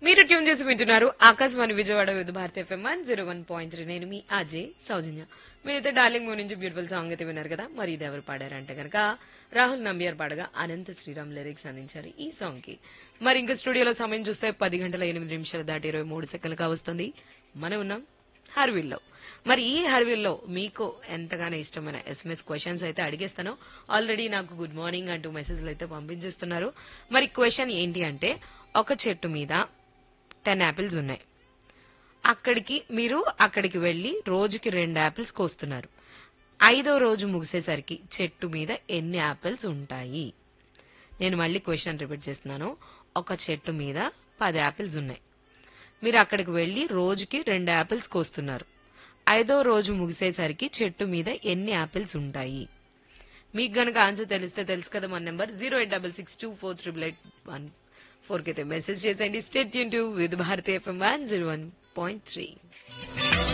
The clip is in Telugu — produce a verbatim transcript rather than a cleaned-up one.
మీరు ట్యూన్ చేసి వింటున్నారు Akashvani Vijayawada with Bharat FM one zero one point three. నేను మీ అజయ్ సౌజన్య. మీరైతే డార్లింగ్ మూవీ నుంచి బ్యూటిఫుల్ సాంగ్ అయితే విన్నారు కదా. మరి ఇది ఎవరు పాడారంటే కనుక రాహుల్ నంబియార్ పాడగా అనంత శ్రీరామ్ లిరిక్స్ అందించారు ఈ సాంగ్ కి. మరి ఇంకా స్టూడియోలో సమయం చూస్తే పది గంటల ఎనిమిది నిమిషాలు దాటి ఇరవై మూడు సెకండ్లుగా వస్తుంది. మనం ఉన్నాం హర్విల్లో. మరి ఈ హర్విల్లో మీకు ఎంతగానో ఇష్టమైన ఎస్ఎంఎస్ క్వశ్చన్స్ అయితే అడిగేస్తాను. ఆల్రెడీ నాకు గుడ్ మార్నింగ్ అంటూ మెసేజ్లు అయితే పంపించేస్తున్నారు. మరి క్వశ్చన్ ఏంటి అంటే, ఒక చెట్టు మీద టెన్ యాపిల్స్ ఉన్నాయి. అక్కడికి మీరు అక్కడికి వెళ్లి రోజుకి రెండు యాపిల్స్ కోస్తున్నారు. ఐదో రోజు ముగిసేసరికి చెట్టు మీద ఎన్ని యాపిల్స్ ఉంటాయి? నేను మళ్ళీ క్వశ్చన్ రిపీట్ చేస్తున్నాను. ఒక చెట్టు మీద పది యాపిల్స్ ఉన్నాయి. మీరు అక్కడికి వెళ్లి రోజుకి రెండు యాపిల్స్ కోస్తున్నారు. ఐదో రోజు ముగిసేసరికి చెట్టు మీద ఎన్ని యాపిల్స్ ఉంటాయి? మీకు గనక ఆన్సర్ తెలిస్తే తెలుసు కదా, మన number zero eight double six two four triple eight one four కి అయితే మెసేజ్ చేసేయండి. State Yoon to with Bharatiya FM one zero one point three.